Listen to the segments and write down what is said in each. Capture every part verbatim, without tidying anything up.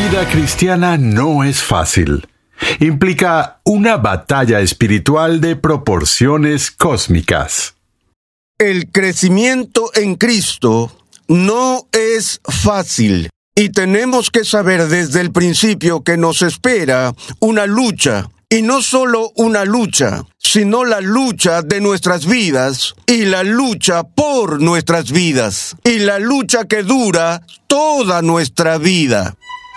vida cristiana no es fácil. Implica una batalla espiritual de proporciones cósmicas. El crecimiento en Cristo no es fácil y tenemos que saber desde el principio que nos espera una lucha. Y no solo una lucha, sino la lucha de nuestras vidas y la lucha por nuestras vidas y la lucha que dura toda nuestra vida.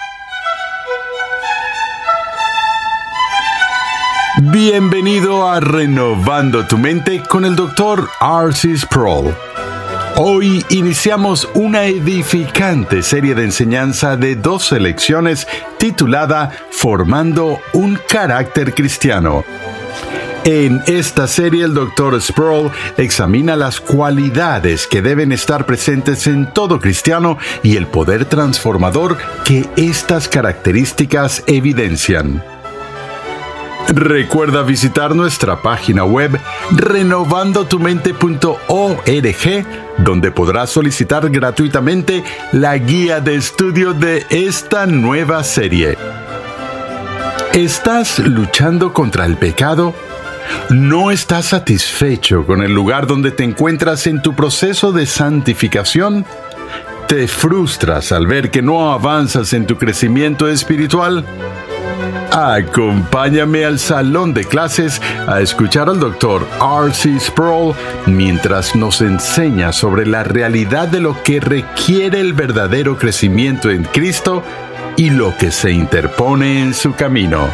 Bienvenido a Renovando tu Mente con el doctor R C Sproul. Hoy iniciamos una edificante serie de enseñanza de dos lecciones titulada Formando un carácter cristiano. En esta serie el doctor Sproul examina las cualidades que deben estar presentes en todo cristiano y el poder transformador que estas características evidencian. Recuerda visitar nuestra página web renovando tu mente punto org, donde podrás solicitar gratuitamente la guía de estudio de esta nueva serie. ¿Estás luchando contra el pecado? ¿No estás satisfecho con el lugar donde te encuentras en tu proceso de santificación? ¿Te frustras al ver que no avanzas en tu crecimiento espiritual? Acompáñame al salón de clases a escuchar al doctor R C Sproul mientras nos enseña sobre la realidad de lo que requiere el verdadero crecimiento en Cristo y lo que se interpone en su camino.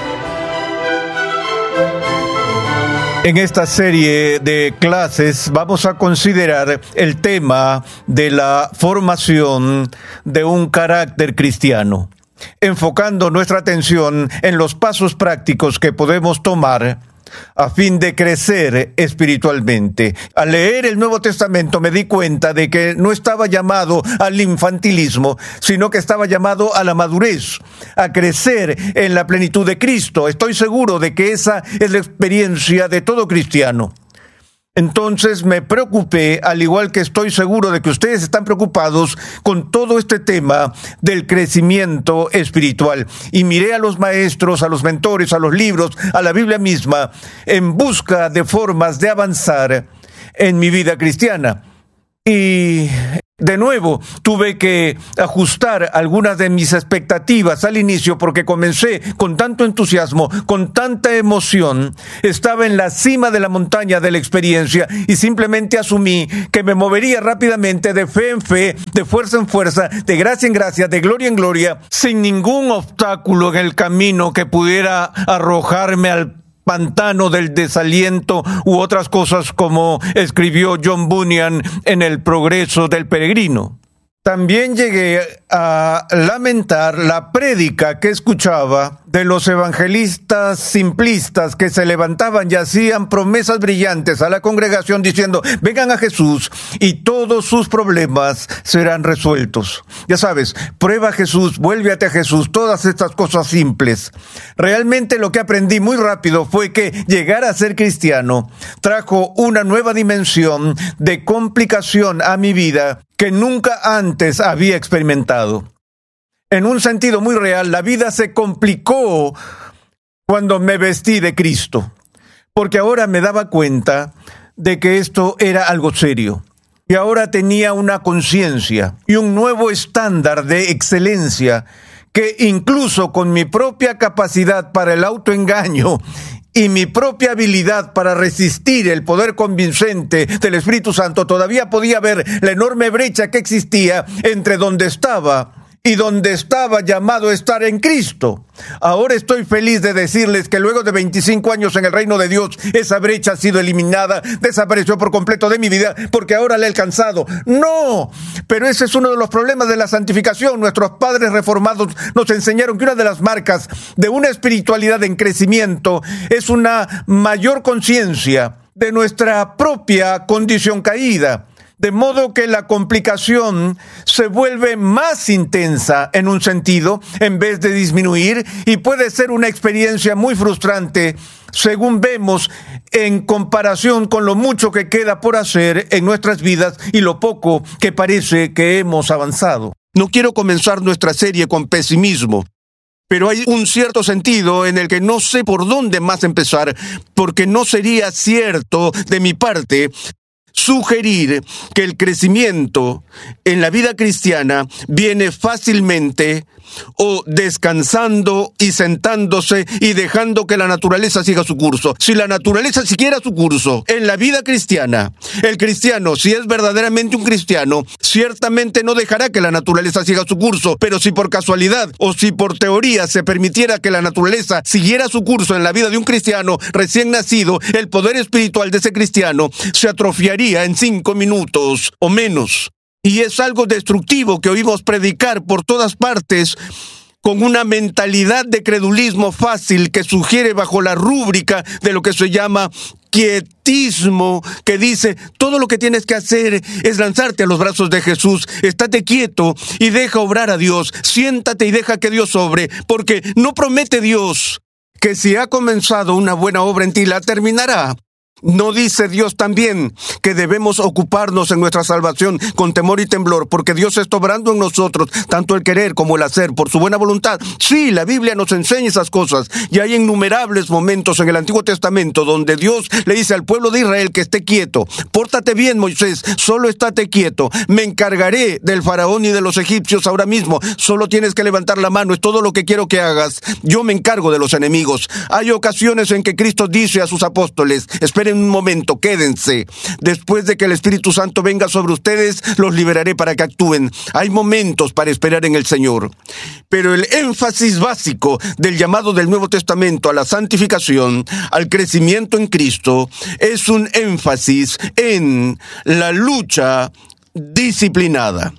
En esta serie de clases vamos a considerar el tema de la formación de un carácter cristiano, enfocando nuestra atención en los pasos prácticos que podemos tomar a fin de crecer espiritualmente. Al leer el Nuevo Testamento me di cuenta de que no estaba llamado al infantilismo, sino que estaba llamado a la madurez, a crecer en la plenitud de Cristo. Estoy seguro de que esa es la experiencia de todo cristiano. Entonces me preocupé, al igual que estoy seguro de que ustedes están preocupados con todo este tema del crecimiento espiritual. Y miré a los maestros, a los mentores, a los libros, a la Biblia misma, en busca de formas de avanzar en mi vida cristiana. Y de nuevo, tuve que ajustar algunas de mis expectativas al inicio porque comencé con tanto entusiasmo, con tanta emoción. Estaba en la cima de la montaña de la experiencia y simplemente asumí que me movería rápidamente de fe en fe, de fuerza en fuerza, de gracia en gracia, de gloria en gloria, sin ningún obstáculo en el camino que pudiera arrojarme al pantano del desaliento u otras cosas, como escribió John Bunyan en El progreso del peregrino. También llegué a lamentar la prédica que escuchaba de los evangelistas simplistas que se levantaban y hacían promesas brillantes a la congregación diciendo: vengan a Jesús y todos sus problemas serán resueltos. Ya sabes, prueba a Jesús, vuélvete a Jesús, todas estas cosas simples. Realmente lo que aprendí muy rápido fue que llegar a ser cristiano trajo una nueva dimensión de complicación a mi vida que nunca antes había experimentado. En un sentido muy real, la vida se complicó cuando me vestí de Cristo, porque ahora me daba cuenta de que esto era algo serio. Y ahora tenía una conciencia y un nuevo estándar de excelencia que incluso con mi propia capacidad para el autoengaño y mi propia habilidad para resistir el poder convincente del Espíritu Santo, todavía podía ver la enorme brecha que existía entre donde estaba y donde estaba llamado a estar en Cristo. Ahora estoy feliz de decirles que luego de veinticinco años en el reino de Dios, esa brecha ha sido eliminada, desapareció por completo de mi vida, porque ahora la he alcanzado. ¡No! Pero ese es uno de los problemas de la santificación. Nuestros padres reformados nos enseñaron que una de las marcas de una espiritualidad en crecimiento es una mayor conciencia de nuestra propia condición caída. De modo que la complicación se vuelve más intensa en un sentido, en vez de disminuir, y puede ser una experiencia muy frustrante, según vemos, en comparación con lo mucho que queda por hacer en nuestras vidas y lo poco que parece que hemos avanzado. No quiero comenzar nuestra serie con pesimismo, pero hay un cierto sentido en el que no sé por dónde más empezar, porque no sería cierto de mi parte sugerir que el crecimiento en la vida cristiana viene fácilmente o descansando y sentándose y dejando que la naturaleza siga su curso. Si la naturaleza siguiera su curso en la vida cristiana, el cristiano, si es verdaderamente un cristiano, ciertamente no dejará que la naturaleza siga su curso, pero si por casualidad o si por teoría se permitiera que la naturaleza siguiera su curso en la vida de un cristiano recién nacido, el poder espiritual de ese cristiano se atrofiaría en cinco minutos o menos. Y es algo destructivo que oímos predicar por todas partes con una mentalidad de credulismo fácil que sugiere bajo la rúbrica de lo que se llama quietismo, que dice, todo lo que tienes que hacer es lanzarte a los brazos de Jesús, estate quieto y deja obrar a Dios, siéntate y deja que Dios obre, porque no promete Dios que si ha comenzado una buena obra en ti, la terminará. ¿No dice Dios también que debemos ocuparnos en nuestra salvación con temor y temblor, porque Dios está obrando en nosotros tanto el querer como el hacer por su buena voluntad? Sí, la Biblia nos enseña esas cosas, y hay innumerables momentos en el Antiguo Testamento donde Dios le dice al pueblo de Israel que esté quieto. Pórtate bien, Moisés, solo estate quieto. Me encargaré del faraón y de los egipcios ahora mismo. Solo tienes que levantar la mano, es todo lo que quiero que hagas. Yo me encargo de los enemigos. Hay ocasiones en que Cristo dice a sus apóstoles, esperen un momento, quédense. Después de que el Espíritu Santo venga sobre ustedes, los liberaré para que actúen. Hay momentos para esperar en el Señor. Pero el énfasis básico del llamado del Nuevo Testamento a la santificación, al crecimiento en Cristo, es un énfasis en la lucha disciplinada.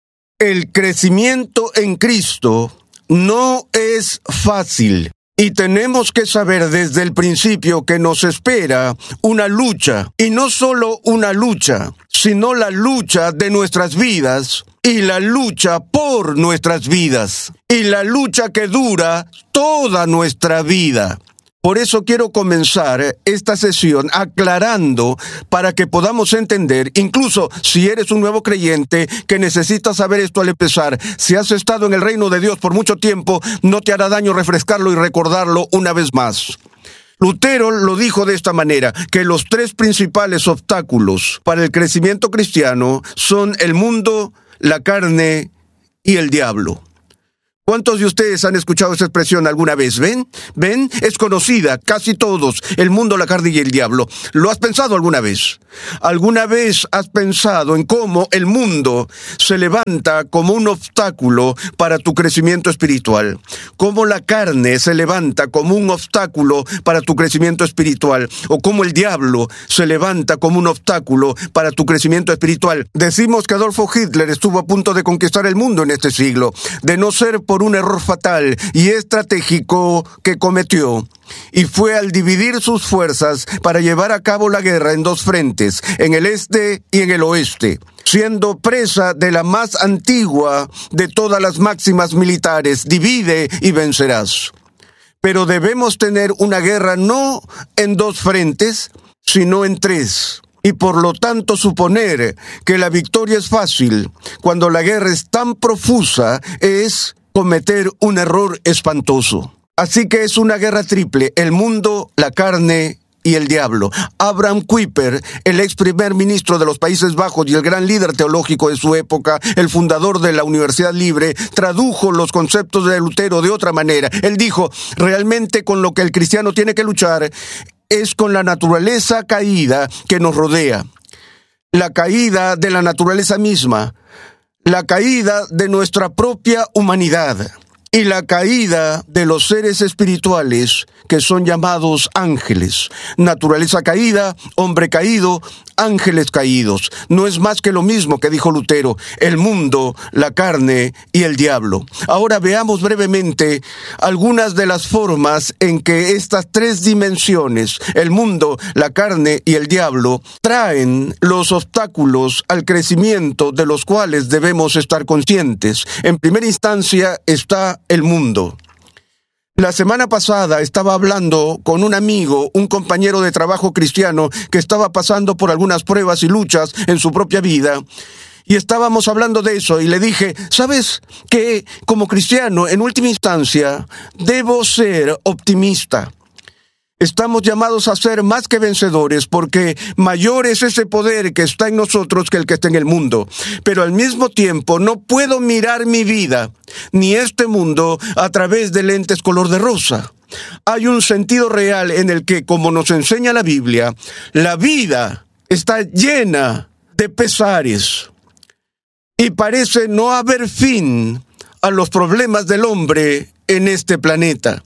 El crecimiento en Cristo no es fácil. Y tenemos que saber desde el principio que nos espera una lucha, y no solo una lucha, sino la lucha de nuestras vidas y la lucha por nuestras vidas y la lucha que dura toda nuestra vida. Por eso quiero comenzar esta sesión aclarando para que podamos entender, incluso si eres un nuevo creyente, que necesitas saber esto al empezar. Si has estado en el reino de Dios por mucho tiempo, no te hará daño refrescarlo y recordarlo una vez más. Lutero lo dijo de esta manera, que los tres principales obstáculos para el crecimiento cristiano son el mundo, la carne y el diablo. ¿Cuántos de ustedes han escuchado esa expresión alguna vez? ¿Ven? ¿Ven? Es conocida, casi todos, el mundo, la carne y el diablo. ¿Lo has pensado alguna vez? ¿Alguna vez has pensado en cómo el mundo se levanta como un obstáculo para tu crecimiento espiritual? ¿Cómo la carne se levanta como un obstáculo para tu crecimiento espiritual? ¿O cómo el diablo se levanta como un obstáculo para tu crecimiento espiritual? Decimos que Adolfo Hitler estuvo a punto de conquistar el mundo en este siglo, de no ser por un error fatal y estratégico que cometió, y fue al dividir sus fuerzas para llevar a cabo la guerra en dos frentes, en el este y en el oeste, siendo presa de la más antigua de todas las máximas militares: divide y vencerás. Pero debemos tener una guerra no en dos frentes, sino en tres. Y por lo tanto suponer que la victoria es fácil cuando la guerra es tan profusa es cometer un error espantoso. Así que es una guerra triple: el mundo, la carne y el diablo. Abraham Kuyper, el ex primer ministro de los Países Bajos y el gran líder teológico de su época, el fundador de la Universidad Libre, tradujo los conceptos de Lutero de otra manera. Él dijo, realmente con lo que el cristiano tiene que luchar es con la naturaleza caída que nos rodea. La caída de la naturaleza misma, la caída de nuestra propia humanidad y la caída de los seres espirituales que son llamados ángeles. Naturaleza caída, hombre caído, ángeles caídos. No es más que lo mismo que dijo Lutero: el mundo, la carne y el diablo. Ahora veamos brevemente algunas de las formas en que estas tres dimensiones, el mundo, la carne y el diablo, traen los obstáculos al crecimiento de los cuales debemos estar conscientes. En primera instancia está el mundo. La semana pasada estaba hablando con un amigo, un compañero de trabajo cristiano que estaba pasando por algunas pruebas y luchas en su propia vida, Y estábamos hablando de eso y le dije, ¿sabes que como cristiano, en última instancia, debo ser optimista? Estamos llamados a ser más que vencedores porque mayor es ese poder que está en nosotros que el que está en el mundo. Pero al mismo tiempo no puedo mirar mi vida ni este mundo a través de lentes color de rosa. Hay un sentido real en el que, como nos enseña la Biblia, la vida está llena de pesares y parece no haber fin a los problemas del hombre en este planeta.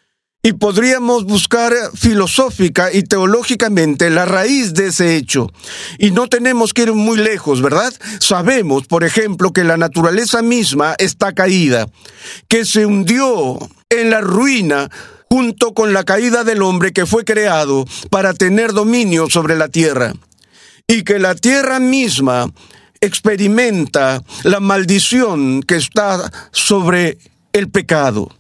Y podríamos buscar filosófica y teológicamente la raíz de ese hecho. Y no tenemos que ir muy lejos, ¿verdad? Sabemos, por ejemplo, que la naturaleza misma está caída, que se hundió en la ruina junto con la caída del hombre que fue creado para tener dominio sobre la tierra. Y que la tierra misma experimenta la maldición que está sobre el pecado.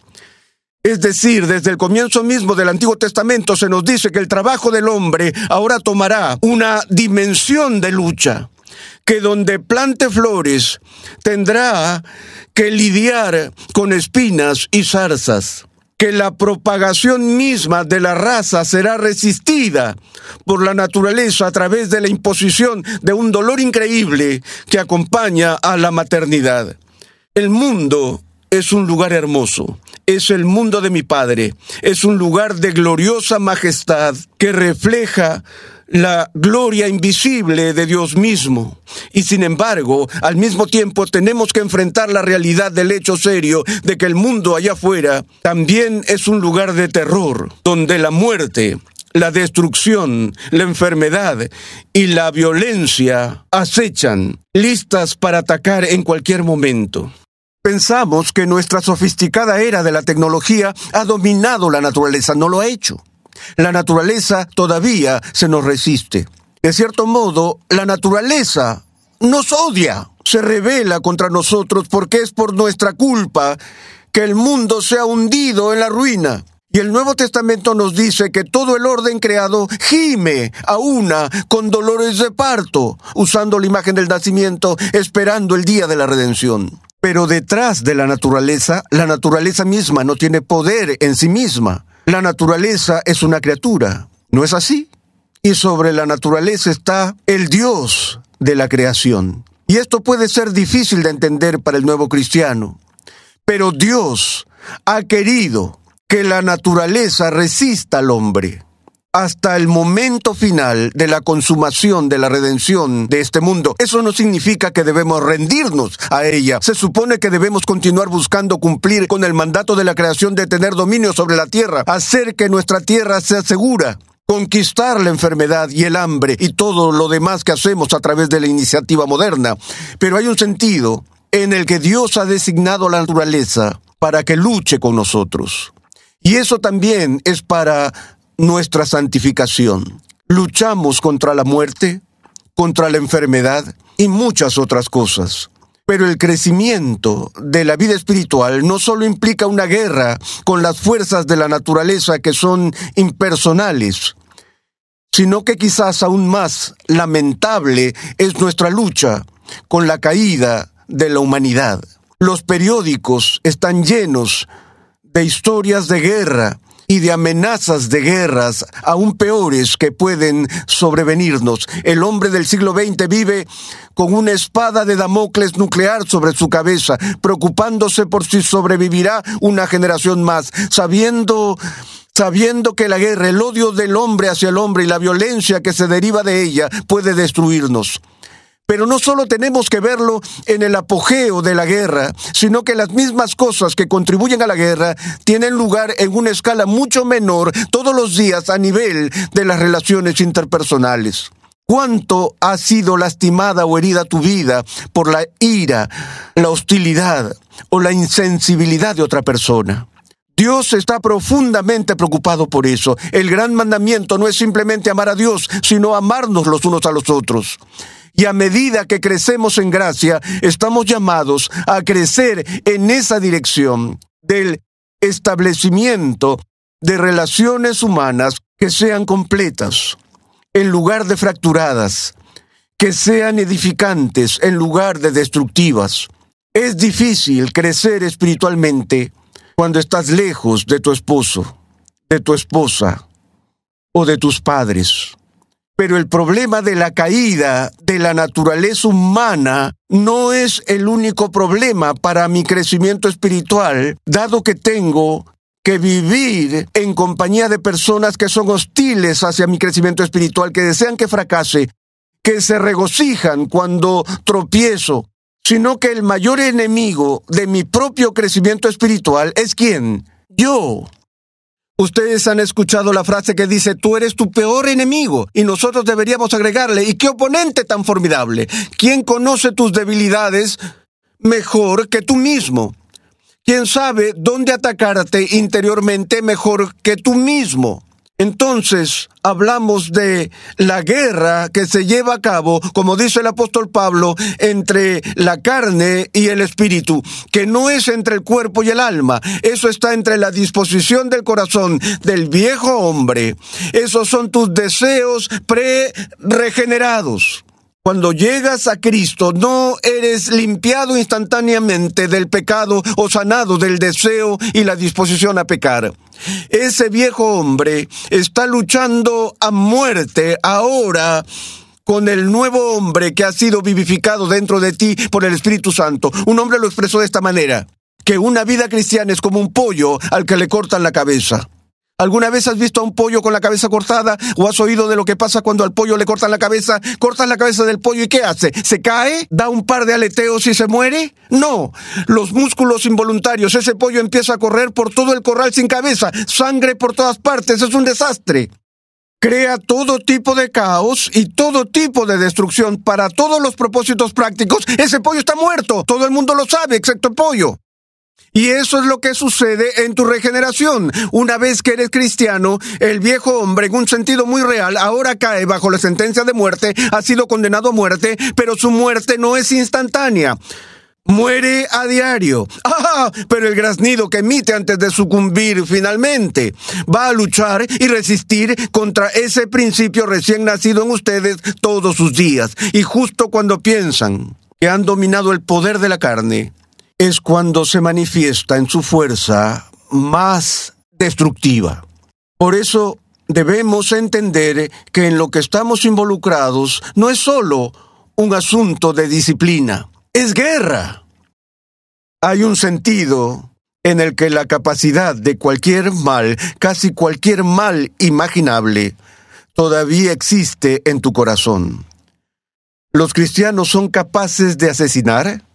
Es decir, desde el comienzo mismo del Antiguo Testamento se nos dice que el trabajo del hombre ahora tomará una dimensión de lucha, que donde plante flores tendrá que lidiar con espinas y zarzas, que la propagación misma de la raza será resistida por la naturaleza a través de la imposición de un dolor increíble que acompaña a la maternidad. El mundo es un lugar hermoso, es el mundo de mi Padre, es un lugar de gloriosa majestad que refleja la gloria invisible de Dios mismo. Y sin embargo, al mismo tiempo tenemos que enfrentar la realidad del hecho serio de que el mundo allá afuera también es un lugar de terror, donde la muerte, la destrucción, la enfermedad y la violencia acechan, listas para atacar en cualquier momento. Pensamos que nuestra sofisticada era de la tecnología ha dominado la naturaleza. No lo ha hecho. La naturaleza todavía se nos resiste. De cierto modo, la naturaleza nos odia, se rebela contra nosotros porque es por nuestra culpa que el mundo se ha hundido en la ruina. Y el Nuevo Testamento nos dice que todo el orden creado gime a una con dolores de parto, usando la imagen del nacimiento, esperando el día de la redención. Pero detrás de la naturaleza, la naturaleza misma no tiene poder en sí misma. La naturaleza es una criatura, ¿no es así? Y sobre la naturaleza está el Dios de la creación. Y esto puede ser difícil de entender para el nuevo cristiano. Pero Dios ha querido que la naturaleza resista al hombre hasta el momento final de la consumación de la redención de este mundo. Eso no significa que debemos rendirnos a ella. Se supone que debemos continuar buscando cumplir con el mandato de la creación de tener dominio sobre la tierra, hacer que nuestra tierra sea segura, conquistar la enfermedad y el hambre y todo lo demás que hacemos a través de la iniciativa moderna. Pero hay un sentido en el que Dios ha designado a la naturaleza para que luche con nosotros. Y eso también es para nuestra santificación. Luchamos contra la muerte, contra la enfermedad y muchas otras cosas. Pero el crecimiento de la vida espiritual no solo implica una guerra con las fuerzas de la naturaleza que son impersonales, sino que quizás aún más lamentable es nuestra lucha con la caída de la humanidad. Los periódicos están llenos de historias de guerra y de amenazas de guerras aún peores que pueden sobrevenirnos. El hombre del siglo veinte vive con una espada de Damocles nuclear sobre su cabeza, preocupándose por si sobrevivirá una generación más, sabiendo, sabiendo que la guerra, el odio del hombre hacia el hombre y la violencia que se deriva de ella puede destruirnos. Pero no solo tenemos que verlo en el apogeo de la guerra, sino que las mismas cosas que contribuyen a la guerra tienen lugar en una escala mucho menor todos los días a nivel de las relaciones interpersonales. ¿Cuánto ha sido lastimada o herida tu vida por la ira, la hostilidad o la insensibilidad de otra persona? Dios está profundamente preocupado por eso. El gran mandamiento no es simplemente amar a Dios, sino amarnos los unos a los otros. Y a medida que crecemos en gracia, estamos llamados a crecer en esa dirección del establecimiento de relaciones humanas que sean completas, en lugar de fracturadas, que sean edificantes en lugar de destructivas. Es difícil crecer espiritualmente cuando estás lejos de tu esposo, de tu esposa o de tus padres. Pero el problema de la caída de la naturaleza humana no es el único problema para mi crecimiento espiritual, dado que tengo que vivir en compañía de personas que son hostiles hacia mi crecimiento espiritual, que desean que fracase, que se regocijan cuando tropiezo, sino que el mayor enemigo de mi propio crecimiento espiritual es ¿quién? Yo. Ustedes han escuchado la frase que dice, tú eres tu peor enemigo, y nosotros deberíamos agregarle, ¿y qué oponente tan formidable? ¿Quién conoce tus debilidades mejor que tú mismo? ¿Quién sabe dónde atacarte interiormente mejor que tú mismo? Entonces, hablamos de la guerra que se lleva a cabo, como dice el apóstol Pablo, entre la carne y el espíritu, que no es entre el cuerpo y el alma. Eso está entre la disposición del corazón del viejo hombre. Esos son tus deseos pre-regenerados. Cuando llegas a Cristo, no eres limpiado instantáneamente del pecado o sanado del deseo y la disposición a pecar. Ese viejo hombre está luchando a muerte ahora con el nuevo hombre que ha sido vivificado dentro de ti por el Espíritu Santo. Un hombre lo expresó de esta manera, que una vida cristiana es como un pollo al que le cortan la cabeza. ¿Alguna vez has visto a un pollo con la cabeza cortada? ¿O has oído de lo que pasa cuando al pollo le cortan la cabeza? Cortan la cabeza del pollo y ¿qué hace? ¿Se cae? ¿Da un par de aleteos y se muere? No. Los músculos involuntarios. Ese pollo empieza a correr por todo el corral sin cabeza. Sangre por todas partes. Es un desastre. Crea todo tipo de caos y todo tipo de destrucción para todos los propósitos prácticos. Ese pollo está muerto. Todo el mundo lo sabe, excepto el pollo. Y eso es lo que sucede en tu regeneración. Una vez que eres cristiano, el viejo hombre, en un sentido muy real, ahora cae bajo la sentencia de muerte, ha sido condenado a muerte, pero su muerte no es instantánea. Muere a diario. ¡Ah! Pero el graznido que emite antes de sucumbir finalmente va a luchar y resistir contra ese principio recién nacido en ustedes todos sus días. Y justo cuando piensan que han dominado el poder de la carne, es cuando se manifiesta en su fuerza más destructiva. Por eso debemos entender que en lo que estamos involucrados no es solo un asunto de disciplina, es guerra. Hay un sentido en el que la capacidad de cualquier mal, casi cualquier mal imaginable, todavía existe en tu corazón. ¿Los cristianos son capaces de asesinar?